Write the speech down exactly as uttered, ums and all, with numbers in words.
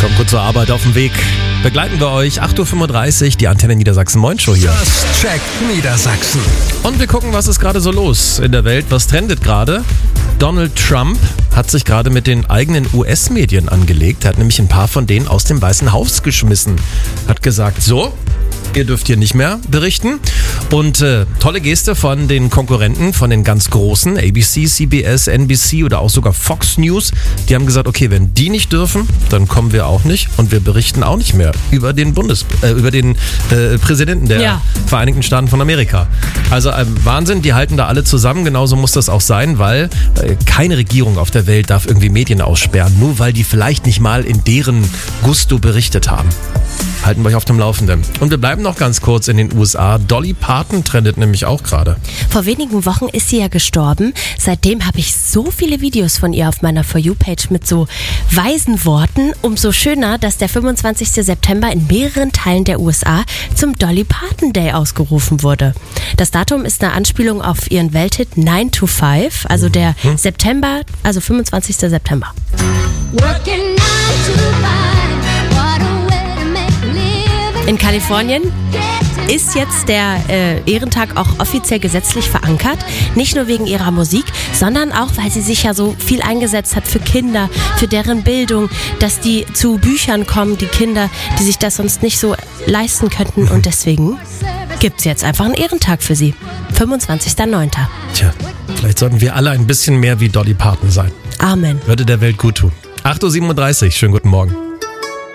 Kommt gut zur Arbeit auf dem Weg. Begleiten wir euch. acht Uhr fünfunddreißig, die Antenne Niedersachsen Moin Show hier. Das checkt Niedersachsen. Und wir gucken, was ist gerade so los in der Welt. Was trendet gerade? Donald Trump hat sich gerade mit den eigenen U S-Medien angelegt. Er hat nämlich ein paar von denen aus dem Weißen Haus geschmissen. Hat gesagt, so, ihr dürft hier nicht mehr berichten. Und äh, tolle Geste von den Konkurrenten, von den ganz Großen, A B C, C B S, N B C oder auch sogar Fox News. Die haben gesagt, okay, wenn die nicht dürfen, dann kommen wir auch nicht und wir berichten auch nicht mehr über den Bundes, äh, über den äh, Präsidenten der ja. Vereinigten Staaten von Amerika. Also äh, Wahnsinn, die halten da alle zusammen. Genauso muss das auch sein, weil äh, keine Regierung auf der Welt darf irgendwie Medien aussperren, nur weil die vielleicht nicht mal in deren Gusto berichtet haben. Halten wir euch auf dem Laufenden. Und wir bleiben noch ganz kurz in den U S A. Dolly Parton trendet nämlich auch gerade. Vor wenigen Wochen ist sie ja gestorben. Seitdem habe ich so viele Videos von ihr auf meiner For You-Page mit so weisen Worten. Umso schöner, dass der fünfundzwanzigster September in mehreren Teilen der U S A zum Dolly Parton Day ausgerufen wurde. Das Datum ist eine Anspielung auf ihren Welthit nine to five, also der hm? September, also fünfundzwanzigster September. In Kalifornien ist jetzt der äh, Ehrentag auch offiziell gesetzlich verankert. Nicht nur wegen ihrer Musik, sondern auch, weil sie sich ja so viel eingesetzt hat für Kinder, für deren Bildung, dass die zu Büchern kommen, die Kinder, die sich das sonst nicht so leisten könnten. Und deswegen gibt es jetzt einfach einen Ehrentag für sie. fünfundzwanzigster neunter Tja, vielleicht sollten wir alle ein bisschen mehr wie Dolly Parton sein. Amen. Würde der Welt gut tun. acht Uhr siebenunddreißig, schönen guten Morgen.